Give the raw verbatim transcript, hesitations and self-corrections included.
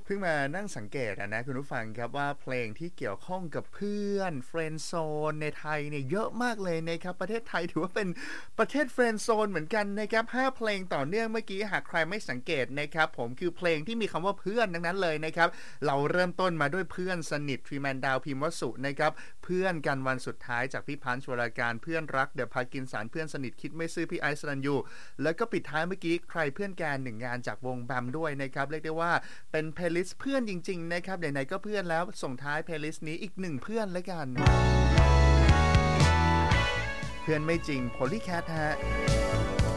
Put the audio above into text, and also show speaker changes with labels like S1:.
S1: เพิ่งมานั่งสังเกตอะนะคุณผู้ฟังครับว่าเพลงที่เกี่ยวข้องกับเพื่อนเฟรนด์โซนในไทยเนี่ยเยอะมากเลยนะครับประเทศไทยถือว่าเป็นประเทศเฟรนด์โซนเหมือนกันนะครับห้าเพลงต่อเนื่องเมื่อกี้หากใครไม่สังเกตนะครับผมคือเพลงที่มีคำว่าเพื่อนทั้งนั้นเลยนะครับเราเริ่มต้นมาด้วยเพื่อนสนิททรีแมนดาวพิมพ์วสุนะครับเพื่อนกันวันสุดท้ายจากพี่พันธ์ชวราการเพื่อนรักเดอะพากินสันเพื่อนสนิทคิดไม่ซื่อพี่ไอซ์รันยูแล้วก็ปิดท้ายเมื่อกี้ใครเพื่อนแกนหนึ่งงานจากวงแบมด้วยนะครับเรียกได้ว่าเป็นเพลย์ลิสต์เพื่อนจริงๆนะครับไหนๆก็เพื่อนแล้วส่งท้ายเพลย์ลิสต์นี้อีกหนึ่งเพื่อนแล้วกันเพื่อนไม่จริง Polycat ฮะ